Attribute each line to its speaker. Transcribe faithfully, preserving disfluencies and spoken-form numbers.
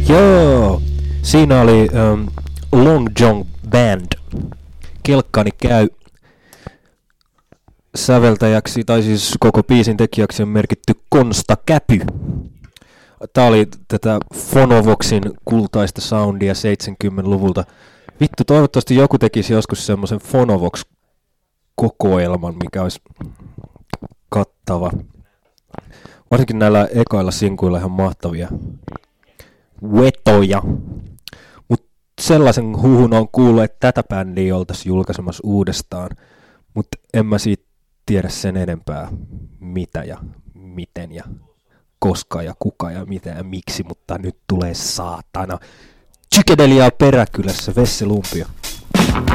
Speaker 1: Joo, siinä oli um, Long John Band. Kelkkani käy. Säveltäjäksi, tai siis koko biisin tekijäksi on merkitty Konsta Käpy. Tää oli tätä Phonovoxin kultaista soundia seitsemänkymmentäluvulta. Vittu, toivottavasti joku tekisi joskus semmoisen Phonovox-kokoelman, mikä olisi kattava. Varsinkin näillä ekoilla sinkuilla ihan mahtavia vetoja. Mut sellaisen huhun on kuullut, että tätä bändiä oltaisiin julkaisemassa uudestaan. Mutta en mä siitä tiedä sen enempää, mitä ja miten ja koska ja kuka ja mitä ja miksi, mutta nyt tulee saatana psykedeliaa Peräkylässä, Vesse Lumpio.